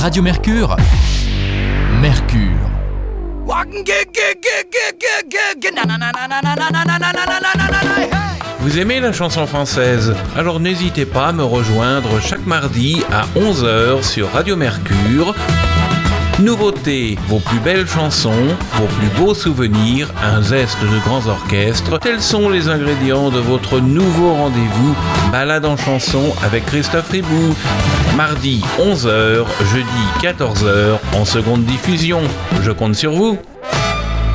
Radio Mercure. Mercure. Vous aimez la chanson française? Alors n'hésitez pas à me rejoindre chaque mardi à 11h sur Radio Mercure. Nouveautés, vos plus belles chansons, vos plus beaux souvenirs, un zeste de grands orchestres, tels sont les ingrédients de votre nouveau rendez-vous Balade en chanson avec Christophe Ribou. Mardi 11h, jeudi 14h en seconde diffusion. Je compte sur vous.